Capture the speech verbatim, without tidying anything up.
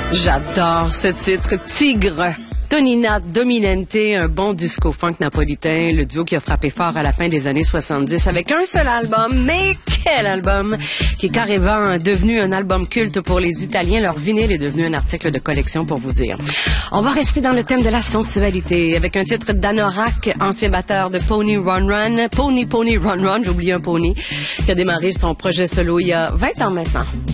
J'adore ce titre, Tigre. Tonina Dominente, un bon disco-funk napolitain, le duo qui a frappé fort à la fin des années soixante-dix avec un seul album, mais quel album, qui est carrément devenu un album culte pour les Italiens. Leur vinyle est devenu un article de collection, pour vous dire. On va rester dans le thème de la sensualité avec un titre d'Anorak, ancien batteur de Pony Run Run, Pony Pony Run Run, j'ai oublié un pony, qui a démarré son projet solo il y a vingt ans maintenant.